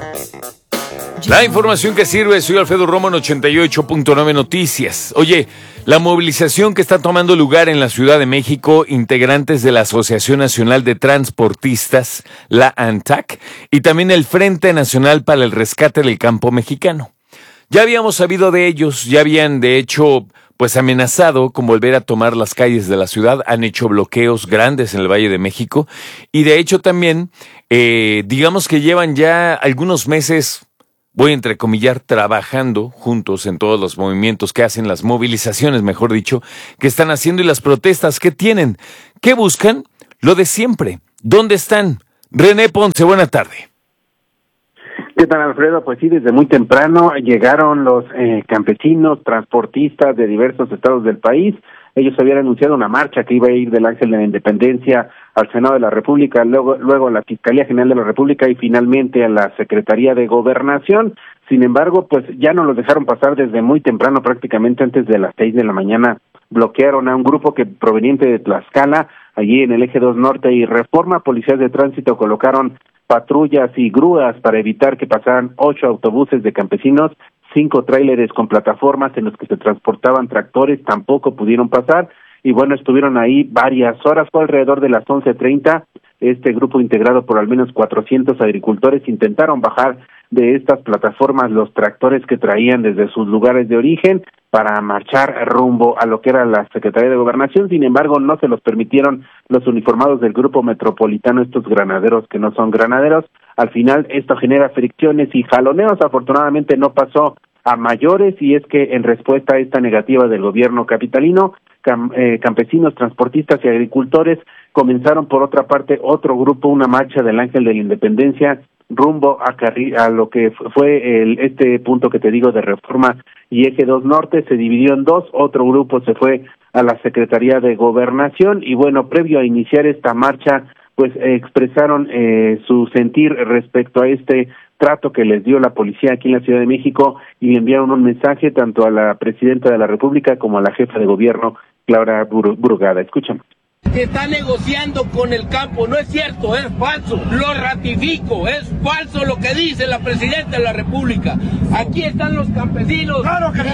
La información que sirve, soy Alfredo Romo en 88.9 Noticias. Oye, la movilización que está tomando lugar en la Ciudad de México, integrantes de la Asociación Nacional de Transportistas, la ANTAC, y también el Frente Nacional para el Rescate del Campo Mexicano. Ya habíamos sabido de ellos, ya habían de hecho pues amenazado con volver a tomar las calles de la ciudad, han hecho bloqueos grandes en el Valle de México y de hecho también digamos que llevan ya algunos meses, voy a entrecomillar, trabajando juntos en todos los movimientos que hacen, las movilizaciones, mejor dicho, que están haciendo y las protestas que tienen. ¿Qué buscan? Lo de siempre. ¿Dónde están? René Ponce, buena tarde. ¿Qué tal, Alfredo? Pues sí, desde muy temprano llegaron los campesinos, transportistas de diversos estados del país. Ellos habían anunciado una marcha que iba a ir del Ángel de la Independencia al Senado de la República, luego a la Fiscalía General de la República y finalmente a la Secretaría de Gobernación. Sin embargo, pues ya no los dejaron pasar desde muy temprano, prácticamente antes de las 6 de la mañana. Bloquearon a un grupo que proveniente de Tlaxcala, allí en el Eje 2 Norte y Reforma. Policías de tránsito colocaron patrullas y grúas para evitar que pasaran 8 autobuses de campesinos, 5 tráileres con plataformas en los que se transportaban tractores, tampoco pudieron pasar, y bueno, estuvieron ahí varias horas. Fue alrededor de las 11:30, este grupo integrado por al menos 400 agricultores intentaron bajar de estas plataformas los tractores que traían desde sus lugares de origen para marchar rumbo a lo que era la Secretaría de Gobernación. Sin embargo, no se los permitieron los uniformados del Grupo Metropolitano, estos granaderos que no son granaderos. Al final esto genera fricciones y jaloneos. Afortunadamente no pasó a mayores, y es que en respuesta a esta negativa del gobierno capitalino, campesinos, transportistas y agricultores comenzaron por otra parte otro grupo, una marcha del Ángel de la Independencia rumbo a lo que fue este punto que te digo de Reforma y Eje 2 Norte. Se dividió en dos, otro grupo se fue a la Secretaría de Gobernación y bueno, previo a iniciar esta marcha, pues expresaron su sentir respecto a este trato que les dio la policía aquí en la Ciudad de México y enviaron un mensaje tanto a la Presidenta de la República como a la jefa de gobierno, Clara Brugada. Escuchamos. Se está negociando con el campo, no es cierto, es falso, lo ratifico, es falso lo que dice la Presidenta de la República. Aquí están los campesinos. Claro que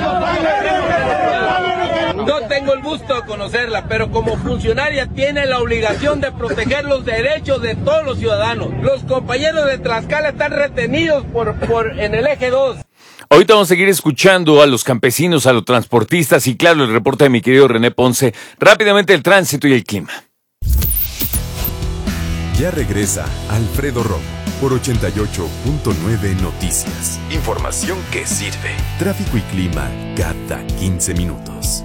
no tengo el gusto de conocerla, pero como funcionaria tiene la obligación de proteger los derechos de todos los ciudadanos. Los compañeros de Tlaxcala están retenidos en el Eje 2. Ahorita vamos a seguir escuchando a los campesinos, a los transportistas y claro, el reporte de mi querido René Ponce. Rápidamente el tránsito y el clima. Ya regresa Alfredo Romo por 88.9 Noticias. Información que sirve. Tráfico y clima cada 15 minutos.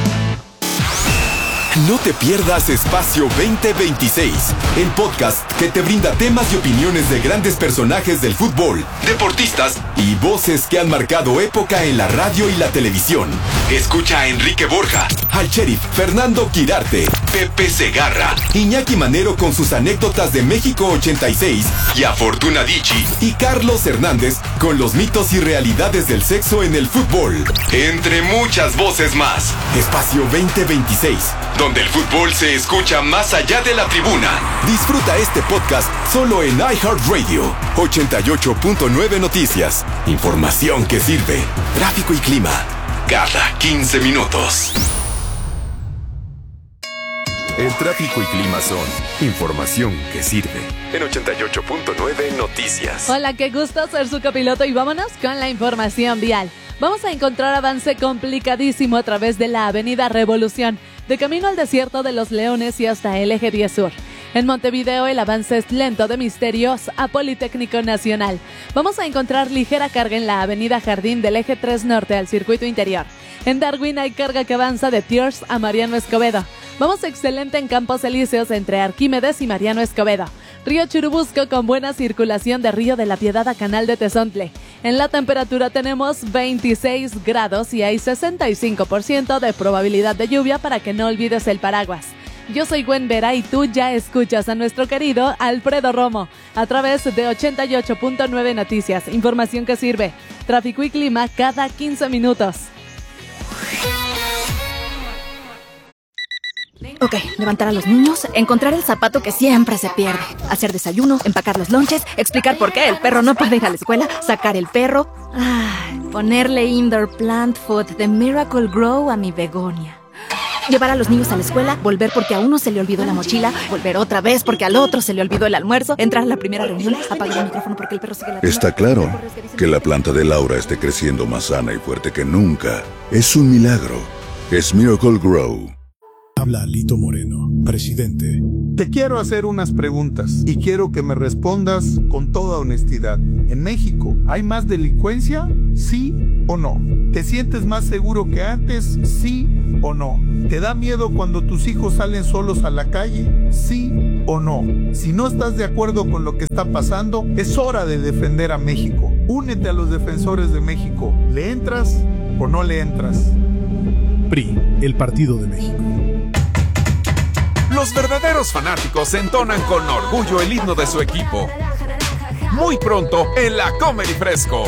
No te pierdas Espacio 2026, el podcast que te brinda temas y opiniones de grandes personajes del fútbol, deportistas y voces que han marcado época en la radio y la televisión. Escucha a Enrique Borja, al sheriff Fernando Quirarte, Pepe Segarra, Iñaki Manero con sus anécdotas de México 86 y a Fortuna Dicci y Carlos Hernández con los mitos y realidades del sexo en el fútbol, entre muchas voces más. Espacio 2026, donde el fútbol se escucha más allá de la tribuna. Disfruta este podcast solo en iHeartRadio. 88.9 Noticias. Información que sirve. Tráfico y clima cada 15 minutos. El tráfico y clima son información que sirve. En 88.9 Noticias. Hola, qué gusto ser su copiloto y vámonos con la información vial. Vamos a encontrar avance complicadísimo a través de la Avenida Revolución, de camino al Desierto de los Leones y hasta el Eje 10 Sur. En Montevideo el avance es lento de Misterios a Politécnico Nacional. Vamos a encontrar ligera carga en la Avenida Jardín del Eje 3 Norte al Circuito Interior. En Darwin hay carga que avanza de Thiers a Mariano Escobedo. Vamos excelente en Campos Elíseos entre Arquímedes y Mariano Escobedo. Río Churubusco con buena circulación de Río de la Piedad a Canal de Tezontle. En la temperatura tenemos 26 grados y hay 65% de probabilidad de lluvia para que no olvides el paraguas. Yo soy Gwen Vera y tú ya escuchas a nuestro querido Alfredo Romo a través de 88.9 Noticias. Información que sirve. Tráfico y clima cada 15 minutos. Ok, levantar a los niños, encontrar el zapato que siempre se pierde, hacer desayuno, empacar los lonches, explicar por qué el perro no puede ir a la escuela, sacar el perro, ponerle indoor plant food de Miracle Grow a mi begonia. Llevar a los niños a la escuela, volver porque a uno se le olvidó la mochila, volver otra vez porque al otro se le olvidó el almuerzo, entrar a la primera reunión, apagar el micrófono porque el perro sigue la... Está claro que la planta de Laura esté creciendo más sana y fuerte que nunca. Es un milagro. Es Miracle Grow. Habla Alito Moreno, presidente. Te quiero hacer unas preguntas y quiero que me respondas con toda honestidad. ¿En México hay más delincuencia? ¿Sí o no? ¿Te sientes más seguro que antes? ¿Sí o no? ¿Te da miedo cuando tus hijos salen solos a la calle? ¿Sí o no? Si no estás de acuerdo con lo que está pasando, es hora de defender a México. Únete a los defensores de México. ¿Le entras o no le entras? PRI, el Partido de México. Los verdaderos fanáticos entonan con orgullo el himno de su equipo. Muy pronto en la Comedy Fresco.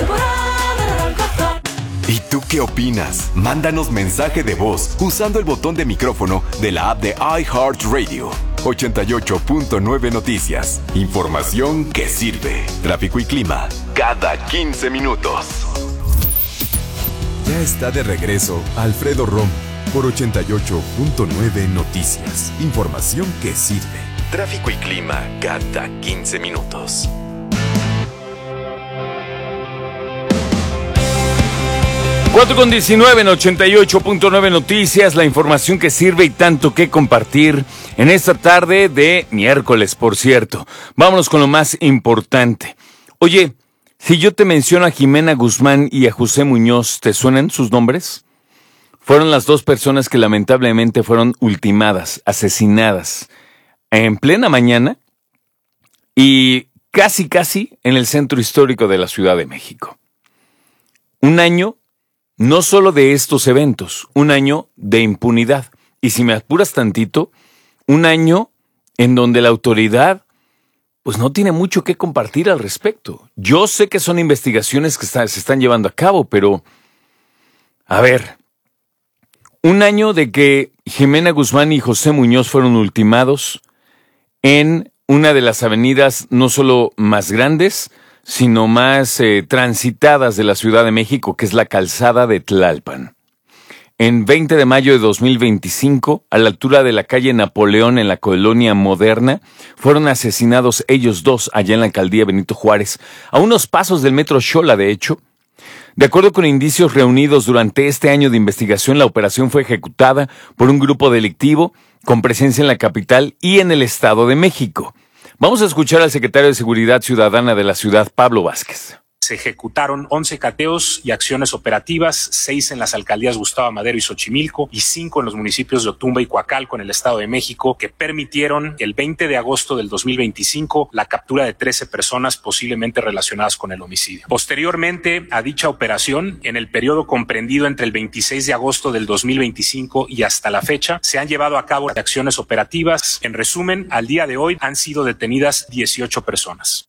¿Y tú qué opinas? Mándanos mensaje de voz usando el botón de micrófono de la app de iHeartRadio. 88.9 Noticias. Información que sirve. Tráfico y clima cada 15 minutos. Ya está de regreso Alfredo Romo por 88.9 Noticias. Información que sirve. Tráfico y clima cada 15 minutos. Con 19 en 88.9 Noticias, la información que sirve y tanto que compartir en esta tarde de miércoles, por cierto. Vámonos con lo más importante. Oye, si yo te menciono a Jimena Guzmán y a José Muñoz, ¿te suenan sus nombres? Fueron las dos personas que lamentablemente fueron ultimadas, asesinadas en plena mañana y casi en el centro histórico de la Ciudad de México. Un año no solo de estos eventos, un año de impunidad. Y si me apuras tantito, un año en donde la autoridad pues no tiene mucho que compartir al respecto. Yo sé que son investigaciones que se están llevando a cabo, pero a ver, un año de que Jimena Guzmán y José Muñoz fueron ultimados en una de las avenidas no solo más grandes, sino más transitadas de la Ciudad de México, que es la Calzada de Tlalpan. En 20 de mayo de 2025, a la altura de la calle Napoleón en la colonia Moderna, fueron asesinados ellos dos allá en la alcaldía Benito Juárez, a unos pasos del metro Xola, de hecho. De acuerdo con indicios reunidos durante este año de investigación, la operación fue ejecutada por un grupo delictivo con presencia en la capital y en el Estado de México. Vamos a escuchar al secretario de Seguridad Ciudadana de la ciudad, Pablo Vázquez. Se ejecutaron 11 cateos y acciones operativas, 6 en las alcaldías Gustavo Madero y Xochimilco y 5 en los municipios de Otumba y Coacalco en el Estado de México, que permitieron el 20 de agosto del 2025 la captura de 13 personas posiblemente relacionadas con el homicidio. Posteriormente a dicha operación, en el periodo comprendido entre el 26 de agosto del 2025 y hasta la fecha, se han llevado a cabo acciones operativas. En resumen, al día de hoy han sido detenidas 18 personas.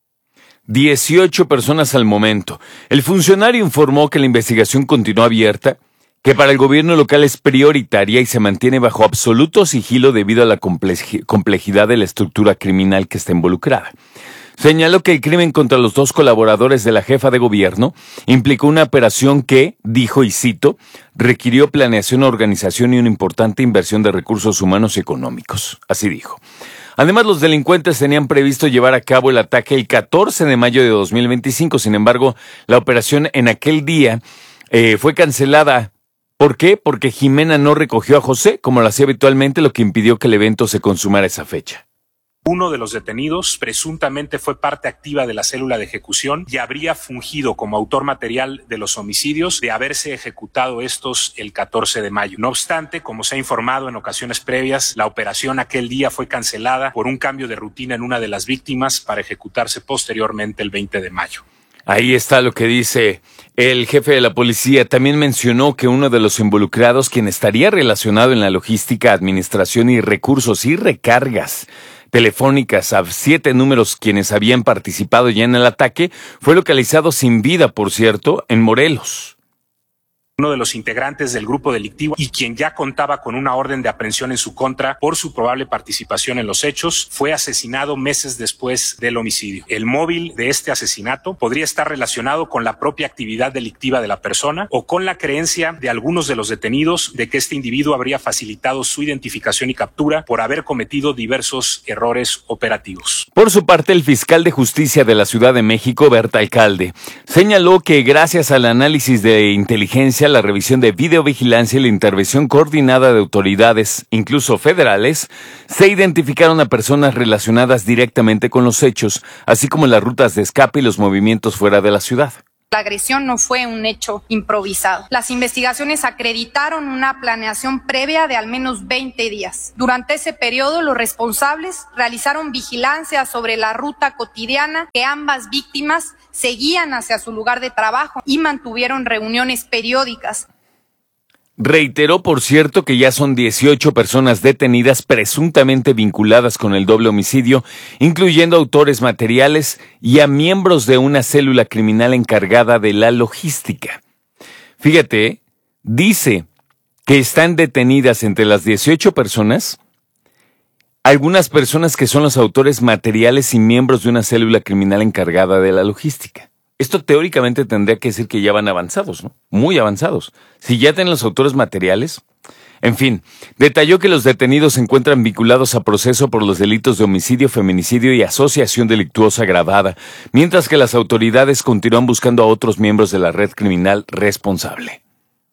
18 personas al momento. El funcionario informó que la investigación continúa abierta, que para el gobierno local es prioritaria y se mantiene bajo absoluto sigilo debido a la complejidad de la estructura criminal que está involucrada. Señaló que el crimen contra los dos colaboradores de la jefa de gobierno implicó una operación que, dijo y cito, requirió planeación, organización y una importante inversión de recursos humanos y económicos. Así dijo. Además, los delincuentes tenían previsto llevar a cabo el ataque el 14 de mayo de 2025. Sin embargo, la operación en aquel día fue cancelada. ¿Por qué? Porque Jimena no recogió a José, como lo hacía habitualmente, lo que impidió que el evento se consumara esa fecha. Uno de los detenidos presuntamente fue parte activa de la célula de ejecución y habría fungido como autor material de los homicidios de haberse ejecutado estos el 14 de mayo. No obstante, como se ha informado en ocasiones previas, la operación aquel día fue cancelada por un cambio de rutina en una de las víctimas para ejecutarse posteriormente el 20 de mayo. Ahí está lo que dice el jefe de la policía. También mencionó que uno de los involucrados, quien estaría relacionado en la logística, administración y recursos y recargas telefónicas a 7 números quienes habían participado ya en el ataque, fue localizado sin vida, por cierto, en Morelos. uno de los integrantes del grupo delictivo y quien ya contaba con una orden de aprehensión en su contra por su probable participación en los hechos, fue asesinado meses después del homicidio. El móvil de este asesinato podría estar relacionado con la propia actividad delictiva de la persona o con la creencia de algunos de los detenidos de que este individuo habría facilitado su identificación y captura por haber cometido diversos errores operativos. Por su parte, el fiscal de justicia de la Ciudad de México, Berta Alcalde, señaló que gracias al análisis de inteligencia, la revisión de videovigilancia y la intervención coordinada de autoridades, incluso federales, se identificaron a personas relacionadas directamente con los hechos, así como las rutas de escape y los movimientos fuera de la ciudad. La agresión no fue un hecho improvisado. Las investigaciones acreditaron una planeación previa de al menos 20 días. Durante ese periodo, los responsables realizaron vigilancia sobre la ruta cotidiana que ambas víctimas seguían hacia su lugar de trabajo y mantuvieron reuniones periódicas. Reiteró, por cierto, que ya son 18 personas detenidas presuntamente vinculadas con el doble homicidio, incluyendo autores materiales y a miembros de una célula criminal encargada de la logística. Fíjate, dice que están detenidas entre las 18 personas algunas personas que son los autores materiales y miembros de una célula criminal encargada de la logística. Esto teóricamente tendría que decir que ya van avanzados, ¿no? Muy avanzados. Si ya tienen los autores materiales. En fin, detalló que los detenidos se encuentran vinculados a proceso por los delitos de homicidio, feminicidio y asociación delictuosa agravada, mientras que las autoridades continúan buscando a otros miembros de la red criminal responsable.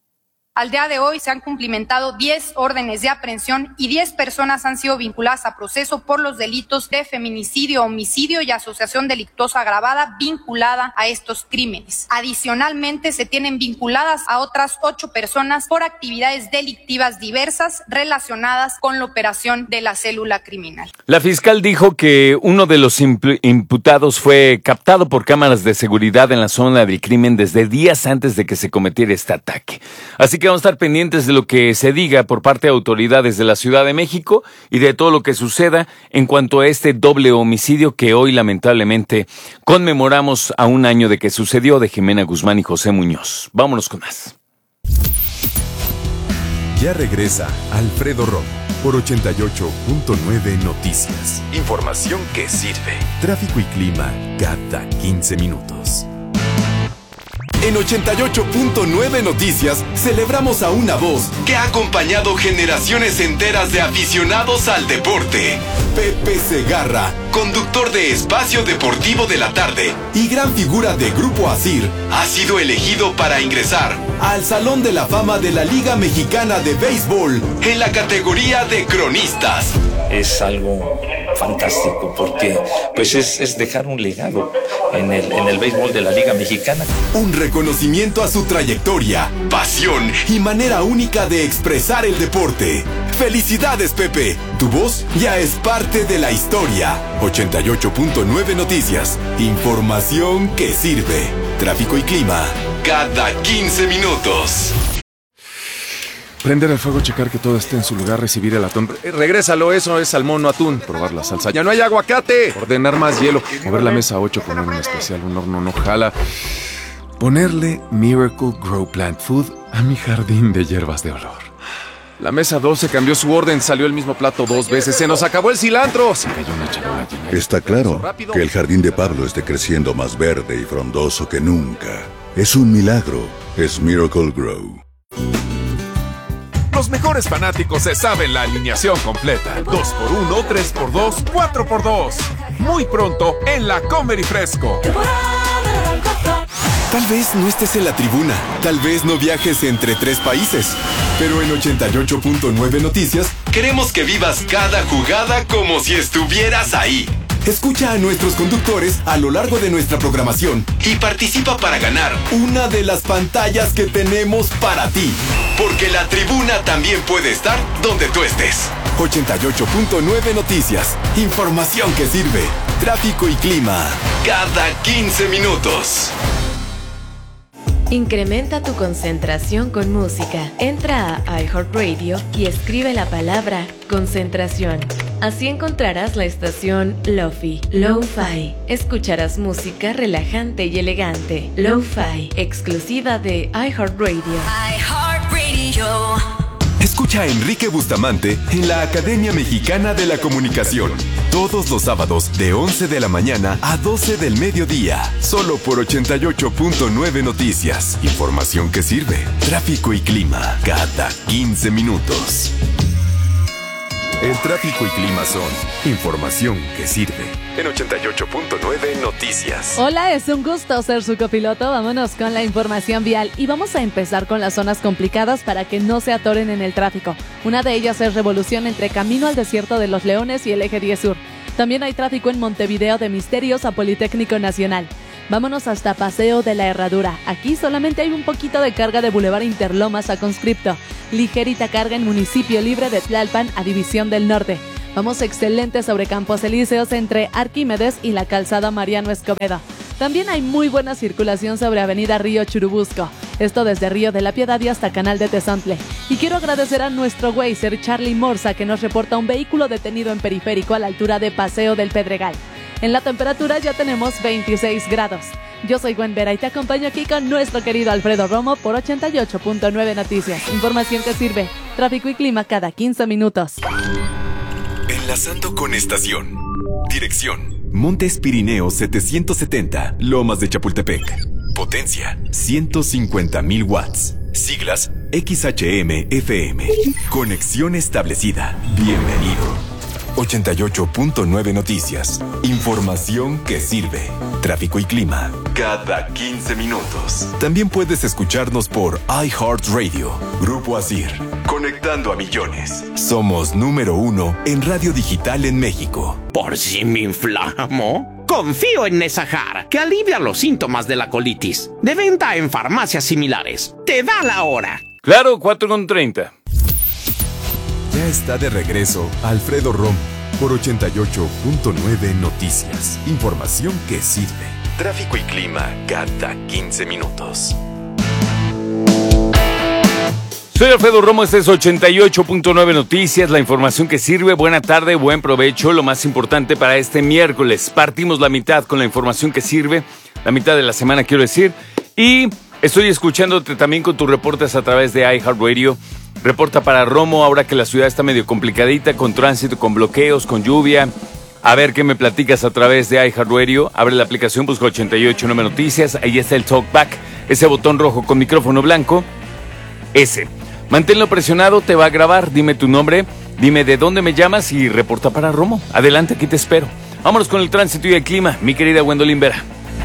Al día de hoy se han cumplimentado 10 órdenes de aprehensión y 10 personas han sido vinculadas a proceso por los delitos de feminicidio, homicidio y asociación delictuosa agravada vinculada a estos crímenes. Adicionalmente, se tienen vinculadas a otras 8 personas por actividades delictivas diversas relacionadas con la operación de la célula criminal. La fiscal dijo que uno de los imputados fue captado por cámaras de seguridad en la zona del crimen desde días antes de que se cometiera este ataque. Así que vamos a estar pendientes de lo que se diga por parte de autoridades de la Ciudad de México y de todo lo que suceda en cuanto a este doble homicidio que hoy lamentablemente conmemoramos a un año de que sucedió de Jimena Guzmán y José Muñoz. Vámonos con más. Ya regresa Alfredo Romo por 88.9 Noticias. Información que sirve. Tráfico y clima cada 15 minutos. En 88.9 Noticias celebramos a una voz que ha acompañado generaciones enteras de aficionados al deporte. Pepe Segarra, conductor de Espacio Deportivo de la Tarde y gran figura de Grupo Asir, ha sido elegido para ingresar al Salón de la Fama de la Liga Mexicana de Béisbol en la categoría de cronistas. Es algo fantástico porque pues es dejar un legado en el béisbol de la Liga Mexicana. Un reconocimiento a su trayectoria, pasión y manera única de expresar el deporte. ¡Felicidades, Pepe! Tu voz ya es parte de la historia. 88.9 Noticias. Información que sirve. Tráfico y clima cada 15 minutos. Prender el fuego, checar que todo esté en su lugar, recibir el atún. Regrésalo, eso es salmón, no atún. Probar la salsa. ¡Ya no hay aguacate! Ordenar más hielo. Mover la mesa 8, poner un especial, un horno no jala. Ponerle Miracle Grow Plant Food a mi jardín de hierbas de olor. La mesa 12 cambió su orden, salió el mismo plato 2 veces. ¡Se nos acabó el cilantro! Se cayó una charola llena. Está claro que el jardín de Pablo esté creciendo más verde y frondoso que nunca. Es un milagro. Es Miracle Grow. Los mejores fanáticos se saben la alineación completa. 2x1, 3x2, 4x2. Muy pronto en la Comer y Fresco. Tal vez no estés en la tribuna, tal vez no viajes entre 3 países, pero en 88.9 Noticias queremos que vivas cada jugada como si estuvieras ahí. Escucha a nuestros conductores a lo largo de nuestra programación y participa para ganar una de las pantallas que tenemos para ti. Porque la tribuna también puede estar donde tú estés. 88.9 Noticias. Información que sirve. Tráfico y clima. Cada 15 minutos. Incrementa tu concentración con música. Entra a iHeartRadio y escribe la palabra concentración. Así encontrarás la estación Lo-Fi, Lo-Fi. Escucharás música relajante y elegante. Lo-Fi, exclusiva de iHeartRadio. Escucha a Enrique Bustamante en la Academia Mexicana de la Comunicación. Todos los sábados de 11 de la mañana a 12 del mediodía. Solo por 88.9 Noticias. Información que sirve. Tráfico y clima cada 15 minutos. El tráfico y clima son información que sirve. En 88.9 Noticias. Hola, es un gusto ser su copiloto. Vámonos con la información vial y vamos a empezar con las zonas complicadas para que no se atoren en el tráfico. Una de ellas es Revolución entre Camino al Desierto de los Leones y el Eje 10 Sur. También hay tráfico en Montevideo de Misterios a Politécnico Nacional. Vámonos hasta Paseo de la Herradura. Aquí solamente hay un poquito de carga de Boulevard Interlomas a Conscripto. Ligerita carga en Municipio Libre de Tlalpan a División del Norte. Vamos excelente sobre Campos Elíseos entre Arquímedes y la calzada Mariano Escobedo. También hay muy buena circulación sobre Avenida Río Churubusco. Esto desde Río de la Piedad y hasta Canal de Tezontle. Y quiero agradecer a nuestro Wazer Charlie Morza que nos reporta un vehículo detenido en Periférico a la altura de Paseo del Pedregal. En la temperatura ya tenemos 26 grados. Yo soy Gwen Vera y te acompaño aquí con nuestro querido Alfredo Romo por 88.9 Noticias. Información que sirve. Tráfico y clima cada 15 minutos. Enlazando con estación. Dirección: Montes Pirineos 770, Lomas de Chapultepec. Potencia: 150,000 watts. Siglas: XHM-FM. Conexión establecida. Bienvenido. 88.9 Noticias. Información que sirve. Tráfico y clima cada 15 minutos. También puedes escucharnos por iHeartRadio. Grupo Asir. Conectando a millones. Somos número 1 en radio digital en México. ¿Por si me inflamo? Confío en Nesajar, que alivia los síntomas de la colitis. De venta en farmacias similares. Te da la hora. Claro, 4:30. Ya está de regreso Alfredo Romo por 88.9 Noticias. Información que sirve. Tráfico y clima cada 15 minutos. Soy Alfredo Romo, este es 88.9 Noticias, la información que sirve. Buena tarde, buen provecho. Lo más importante para este miércoles. Partimos la mitad con la información que sirve, la mitad de la semana quiero decir. Y estoy escuchándote también con tus reportes a través de iHeartRadio. Reporta para Romo, ahora que la ciudad está medio complicadita, con tránsito, con bloqueos, con lluvia. A ver qué me platicas a través de iHeartRadio. Abre la aplicación, busca 88.9 Noticias. Ahí está el Talkback, ese botón rojo con micrófono blanco. Ese. Manténlo presionado, te va a grabar. Dime tu nombre, dime de dónde me llamas y reporta para Romo. Adelante, aquí te espero. Vámonos con el tránsito y el clima, mi querida Gwendolyn Vera.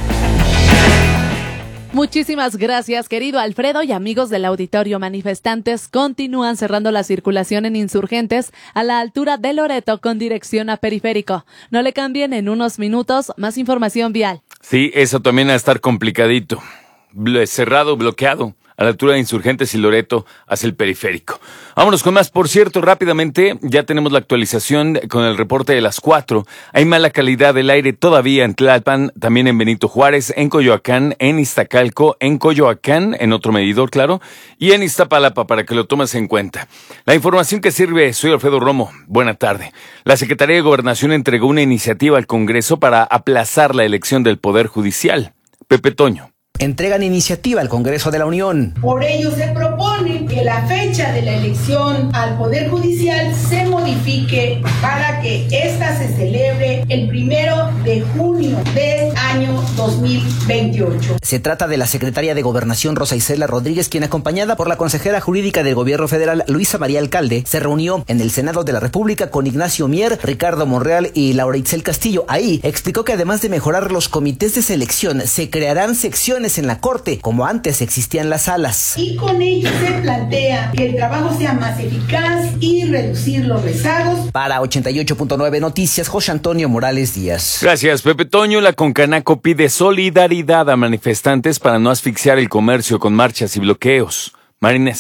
Muchísimas gracias, querido Alfredo y amigos del auditorio. Manifestantes continúan cerrando la circulación en Insurgentes a la altura de Loreto con dirección a Periférico. No le cambien, en unos minutos más información vial. Sí, eso también va a estar complicadito. Cerrado, bloqueado. A la altura de Insurgentes y Loreto hacia el Periférico. Vámonos con más. Por cierto, rápidamente, ya tenemos la actualización con el reporte de las 4. Hay mala calidad del aire todavía en Tlalpan, también en Benito Juárez, en Coyoacán, en Iztacalco, en Coyoacán, en otro medidor, claro, y en Iztapalapa, para que lo tomes en cuenta. La información que sirve, soy Alfredo Romo. Buena tarde. La Secretaría de Gobernación entregó una iniciativa al Congreso para aplazar la elección del Poder Judicial. Pepe Toño. Entregan iniciativa al Congreso de la Unión. Por ello se propone que la fecha de la elección al Poder Judicial se modifique para que ésta se celebre el 1 de junio del año 2028. Se trata de la secretaria de Gobernación Rosa Isela Rodríguez, quien, acompañada por la consejera jurídica del Gobierno Federal Luisa María Alcalde, se reunió en el Senado de la República con Ignacio Mier, Ricardo Monreal y Laura Itzel Castillo. Ahí explicó que además de mejorar los comités de selección, se crearán secciones en la Corte, como antes existían las salas. Y con ello se plantea que el trabajo sea más eficaz y reducir los rezagos. Para 88.9 Noticias, José Antonio Morales Díaz. Gracias, Pepe Toño. La Concanaco pide solidaridad a manifestantes para no asfixiar el comercio con marchas y bloqueos. Marinés.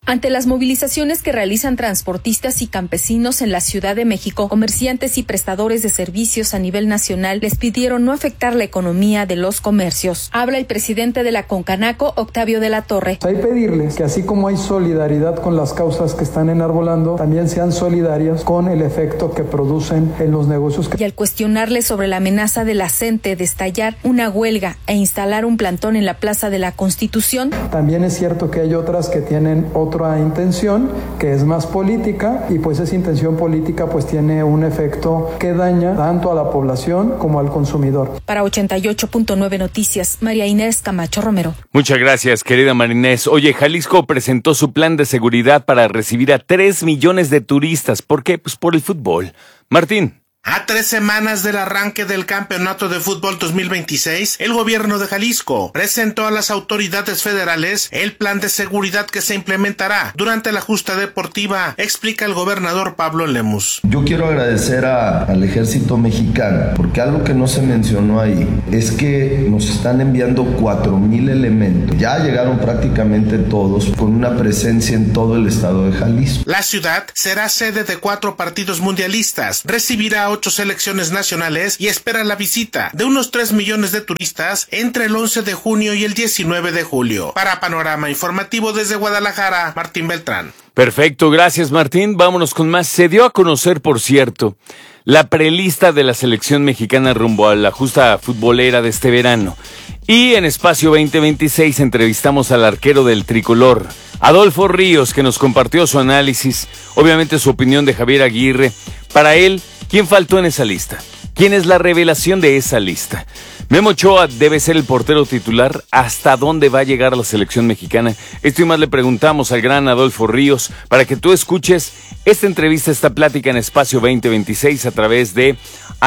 Ante las movilizaciones que realizan transportistas y campesinos en la Ciudad de México, comerciantes y prestadores de servicios a nivel nacional les pidieron no afectar la economía de los comercios. Habla el presidente de la Concanaco, Octavio de la Torre. Hay que pedirles que así como hay solidaridad con las causas que están enarbolando, también sean solidarias con el efecto que producen en los negocios. Y al cuestionarle sobre la amenaza de la CENTE de estallar una huelga e instalar un plantón en la Plaza de la Constitución. También es cierto que hay otras que tienen otra intención, que es más política, y pues esa intención política pues tiene un efecto que daña tanto a la población como al consumidor. Para 88.9 Noticias, María Inés Camacho Romero. Muchas gracias, querida Marinés. Oye, Jalisco presentó su plan de seguridad para recibir a 3 millones de turistas. ¿Por qué? Pues por el fútbol. Martín. A 3 semanas del arranque del Campeonato de Fútbol 2026, el gobierno de Jalisco presentó a las autoridades federales el plan de seguridad que se implementará durante la justa deportiva, explica el gobernador Pablo Lemus. Yo quiero agradecer al Ejército Mexicano, porque algo que no se mencionó ahí es que nos están enviando 4,000 elementos. Ya llegaron prácticamente todos, con una presencia en todo el estado de Jalisco. La ciudad será sede de 4 partidos mundialistas, recibirá 8 selecciones nacionales y espera la visita de unos 3 millones de turistas entre el 11 de junio y el 19 de julio. Para Panorama Informativo desde Guadalajara, Martín Beltrán. Perfecto, gracias Martín. Vámonos con más. Se dio a conocer, por cierto, la prelista de la selección mexicana rumbo a la justa futbolera de este verano. Y en Espacio 2026 entrevistamos al arquero del tricolor, Adolfo Ríos, que nos compartió su análisis, obviamente su opinión de Javier Aguirre. Para él, ¿quién faltó en esa lista? ¿Quién es la revelación de esa lista? Memo Ochoa debe ser el portero titular. ¿Hasta dónde va a llegar la selección mexicana? Esto y más le preguntamos al gran Adolfo Ríos para que tú escuches esta entrevista, esta plática en Espacio 2026 a través de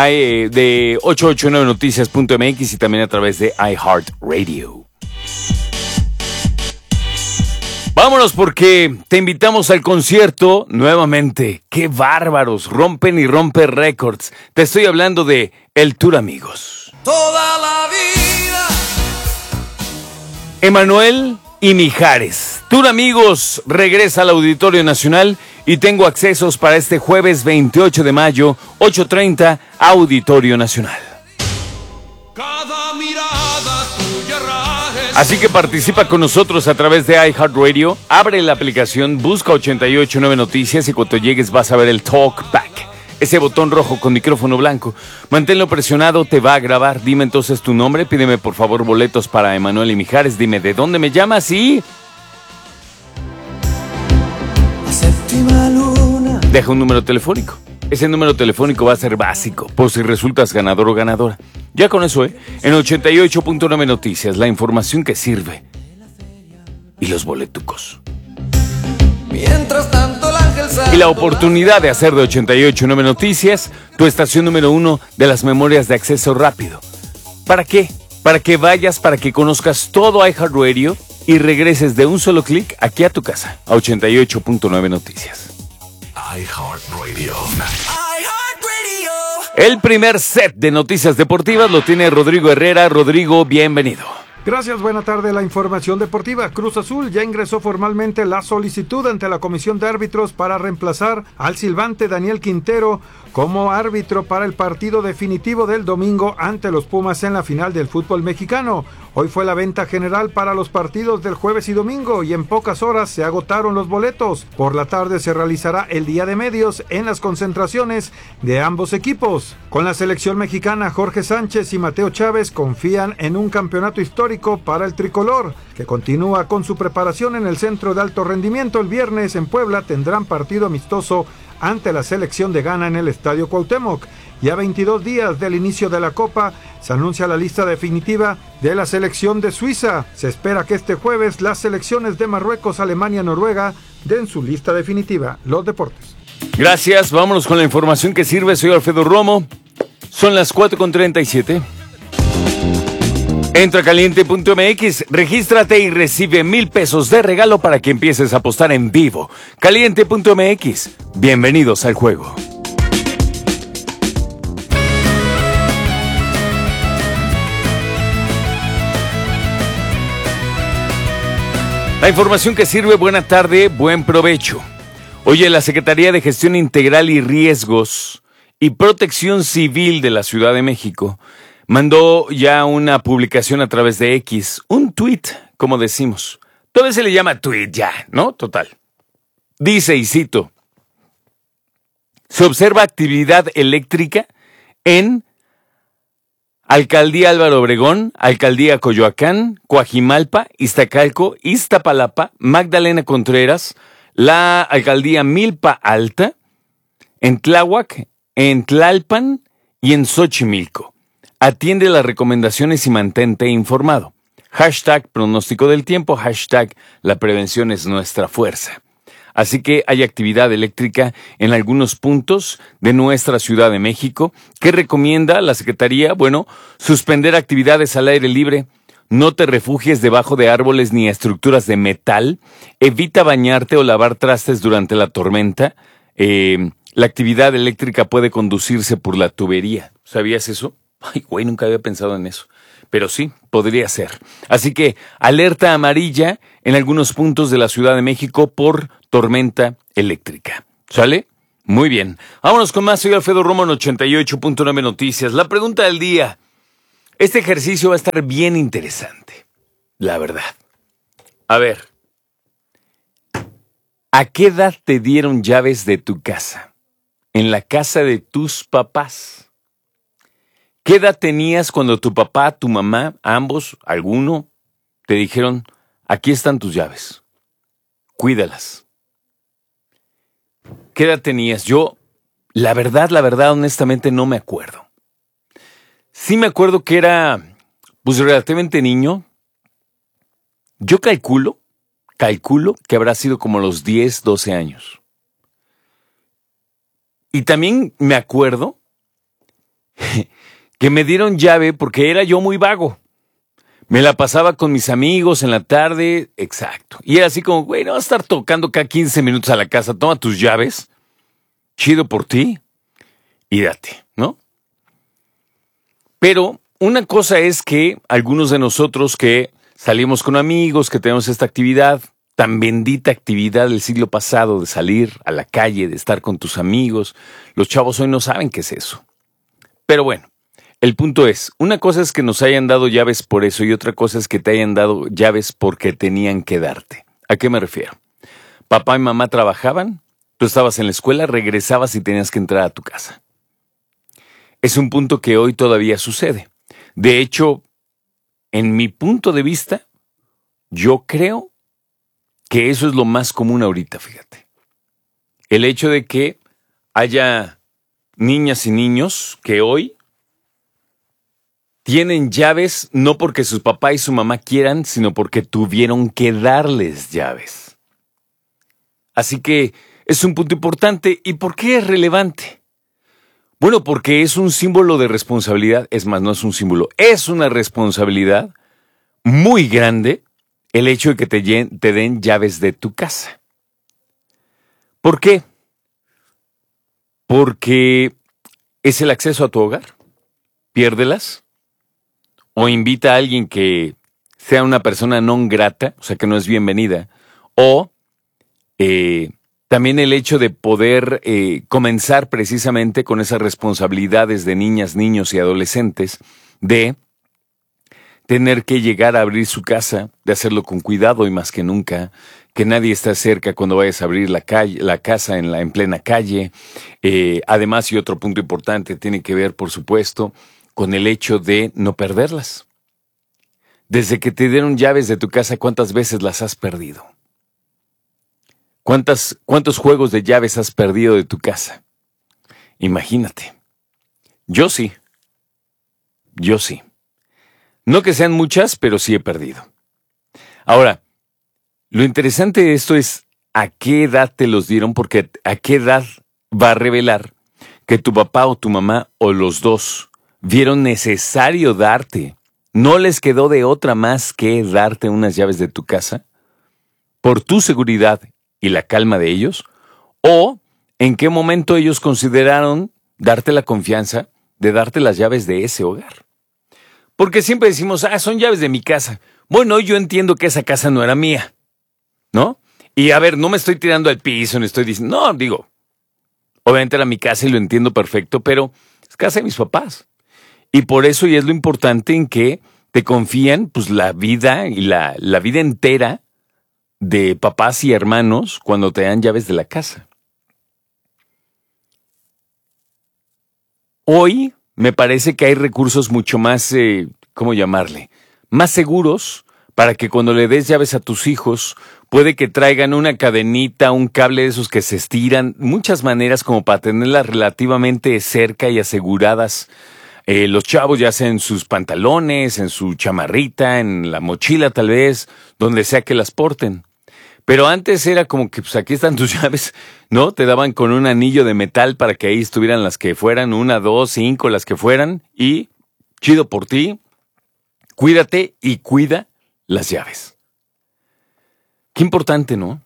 889noticias.mx y también a través de iHeartRadio. Vámonos porque te invitamos al concierto nuevamente. ¡Qué bárbaros! Rompen y rompe récords. Te estoy hablando de El Tour Amigos. Toda la vida. Emanuel y Mijares. Tour Amigos regresa al Auditorio Nacional y tengo accesos para este jueves 28 de mayo, 8:30, Auditorio Nacional. Cada mirada tuya rajes. Así que participa con nosotros a través de iHeartRadio, abre la aplicación, busca 889 Noticias y cuando llegues vas a ver el Talkback, ese botón rojo con micrófono blanco. Manténlo presionado, te va a grabar. Dime entonces tu nombre, pídeme por favor boletos para Emanuel y Mijares, dime de dónde me llamas y... deja un número telefónico. Ese número telefónico va a ser básico, por si resultas ganador o ganadora. Ya con eso, en 88.9 Noticias, la información que sirve. Y los boletucos. Mientras tanto el ángel Y la oportunidad de hacer de 88.9 Noticias tu estación número 1 de las memorias de acceso rápido. ¿Para qué? Para que vayas, para que conozcas todo iHeartRadio y regreses de un solo clic aquí a tu casa, a 88.9 Noticias. iHeartRadio. El primer set de noticias deportivas lo tiene Rodrigo Herrera. Rodrigo, bienvenido. Gracias, buena tarde. La información deportiva. Cruz Azul ya ingresó formalmente la solicitud ante la Comisión de Árbitros para reemplazar al silbante Daniel Quintero como árbitro para el partido definitivo del domingo ante los Pumas en la final del fútbol mexicano. Hoy fue la venta general para los partidos del jueves y domingo y en pocas horas se agotaron los boletos. Por la tarde se realizará el día de medios en las concentraciones de ambos equipos. Con la selección mexicana, Jorge Sánchez y Mateo Chávez confían en un campeonato histórico para el tricolor, que continúa con su preparación en el Centro de Alto Rendimiento. El viernes en Puebla tendrán partido amistoso ante la selección de Ghana en el Estadio Cuauhtémoc. Y a 22 días del inicio de la Copa, se anuncia la lista definitiva de la selección de Suiza. Se espera que este jueves las selecciones de Marruecos, Alemania, Noruega den su lista definitiva. Los deportes. Gracias, vámonos con la información que sirve. Soy Alfredo Romo. Son las 4:37. Entra a caliente.mx, regístrate y recibe 1,000 pesos de regalo para que empieces a apostar en vivo. Caliente.mx, bienvenidos al juego. La información que sirve, buena tarde, buen provecho. Oye, la Secretaría de Gestión Integral y Riesgos y Protección Civil de la Ciudad de México mandó ya una publicación a través de X, un tuit, como decimos. Todavía se le llama tuit ya, ¿no? Total. Dice, y cito, se observa actividad eléctrica en Alcaldía Álvaro Obregón, Alcaldía Coyoacán, Coajimalpa, Iztacalco, Iztapalapa, Magdalena Contreras, la Alcaldía Milpa Alta, en Tláhuac, en Tlalpan y en Xochimilco. Atiende las recomendaciones y mantente informado. Hashtag pronóstico del tiempo, hashtag la prevención es nuestra fuerza. Así que hay actividad eléctrica en algunos puntos de nuestra Ciudad de México que recomienda la Secretaría, suspender actividades al aire libre. No te refugies debajo de árboles ni estructuras de metal. Evita bañarte o lavar trastes durante la tormenta. La actividad eléctrica puede conducirse por la tubería. ¿Sabías eso? Ay, güey, nunca había pensado en eso. Pero sí, podría ser. Así que alerta amarilla en algunos puntos de la Ciudad de México por tormenta eléctrica. ¿Sale? Muy bien. Vámonos con más. Soy Alfredo Romo en 88.9 Noticias. La pregunta del día. Este ejercicio va a estar bien interesante. La verdad. A ver. ¿A qué edad te dieron llaves de tu casa? En la casa de tus papás. ¿Qué edad tenías cuando tu papá, tu mamá, ambos, alguno, te dijeron, aquí están tus llaves, cuídalas? ¿Qué edad tenías? Yo, la verdad, honestamente no me acuerdo. Sí me acuerdo que era, relativamente niño. Yo calculo que habrá sido como los 10, 12 años. Y también me acuerdo que me dieron llave porque era yo muy vago. Me la pasaba con mis amigos en la tarde, exacto. Y era así como, güey, no vas a estar tocando cada 15 minutos a la casa, toma tus llaves, chido por ti, y date, ¿no? Pero una cosa es que algunos de nosotros que salimos con amigos, que tenemos esta actividad, tan bendita actividad del siglo pasado de salir a la calle, de estar con tus amigos, los chavos hoy no saben qué es eso. Pero bueno. El punto es, una cosa es que nos hayan dado llaves por eso y otra cosa es que te hayan dado llaves porque tenían que darte. ¿A qué me refiero? Papá y mamá trabajaban, tú estabas en la escuela, regresabas y tenías que entrar a tu casa. Es un punto que hoy todavía sucede. De hecho, en mi punto de vista, yo creo que eso es lo más común ahorita, fíjate. El hecho de que haya niñas y niños que hoy tienen llaves no porque su papá y su mamá quieran, sino porque tuvieron que darles llaves. Así que es un punto importante. ¿Y por qué es relevante? Bueno, porque es un símbolo de responsabilidad. Es más, no es un símbolo. Es una responsabilidad muy grande el hecho de que te den llaves de tu casa. ¿Por qué? Porque es el acceso a tu hogar. Piérdelas. O invita a alguien que sea una persona non grata, o sea, que no es bienvenida. O también el hecho de poder comenzar precisamente con esas responsabilidades de niñas, niños y adolescentes de tener que llegar a abrir su casa, de hacerlo con cuidado y más que nunca, que nadie está cerca cuando vayas a abrir la casa en plena calle. Además, y otro punto importante, tiene que ver, por supuesto, con el hecho de no perderlas. Desde que te dieron llaves de tu casa, ¿cuántas veces las has perdido? ¿Cuántos juegos de llaves has perdido de tu casa? Imagínate. Yo sí. No que sean muchas, pero sí he perdido. Ahora, lo interesante de esto es a qué edad te los dieron, porque a qué edad va a revelar que tu papá o tu mamá o los dos vieron necesario darte. ¿No les quedó de otra más que darte unas llaves de tu casa? ¿Por tu seguridad y la calma de ellos? ¿O en qué momento ellos consideraron darte la confianza de darte las llaves de ese hogar? Porque siempre decimos, son llaves de mi casa. Bueno, yo entiendo que esa casa no era mía. ¿no? Y a ver, no me estoy tirando al piso, no estoy diciendo, no, digo, obviamente era mi casa y lo entiendo perfecto, pero es casa de mis papás. Y por eso, y es lo importante en que te confían pues la vida y la vida entera de papás y hermanos cuando te dan llaves de la casa. Hoy me parece que hay recursos mucho más, ¿cómo llamarle? Más seguros para que cuando le des llaves a tus hijos, puede que traigan una cadenita, un cable de esos que se estiran, muchas maneras como para tenerlas relativamente cerca y aseguradas. Los chavos ya sea en sus pantalones, en su chamarrita, en la mochila tal vez, donde sea que las porten. Pero antes era como que, pues aquí están tus llaves, ¿no? Te daban con un anillo de metal para que ahí estuvieran las que fueran, 1, 2, 5, las que fueran. Y chido por ti, cuídate y cuida las llaves. Qué importante, ¿no?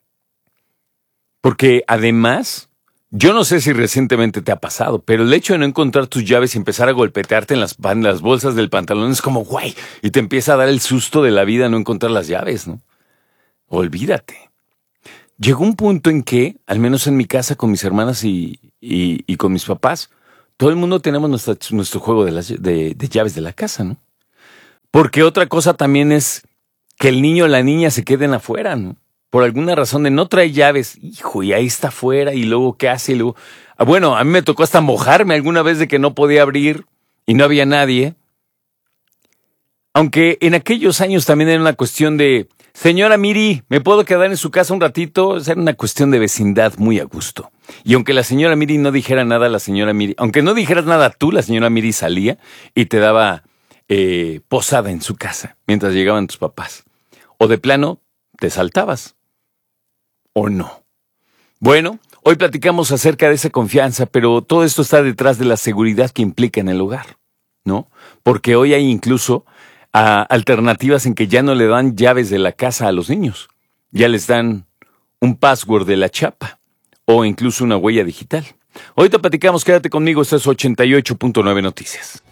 Porque además, yo no sé si recientemente te ha pasado, pero el hecho de no encontrar tus llaves y empezar a golpetearte en las bolsas del pantalón es como, güey, y te empieza a dar el susto de la vida no encontrar las llaves, ¿no? Olvídate. Llegó un punto en que, al menos en mi casa con mis hermanas y con mis papás, todo el mundo tenemos nuestro juego de llaves de la casa, ¿no? Porque otra cosa también es que el niño o la niña se queden afuera, ¿no? Por alguna razón de no trae llaves, hijo, y ahí está afuera, y luego ¿qué hace? Y luego, bueno, a mí me tocó hasta mojarme alguna vez de que no podía abrir y no había nadie. Aunque en aquellos años también era una cuestión de, señora Miri, ¿me puedo quedar en su casa un ratito? Era una cuestión de vecindad muy a gusto. Y aunque la señora Miri no dijera nada, aunque no dijeras nada tú, la señora Miri salía y te daba posada en su casa mientras llegaban tus papás. O de plano, te saltabas. ¿O no? Bueno, hoy platicamos acerca de esa confianza, pero todo esto está detrás de la seguridad que implica en el hogar, ¿no? Porque hoy hay incluso alternativas en que ya no le dan llaves de la casa a los niños. Ya les dan un password de la chapa o incluso una huella digital. Ahorita platicamos, quédate conmigo, esto es 88.9 Noticias.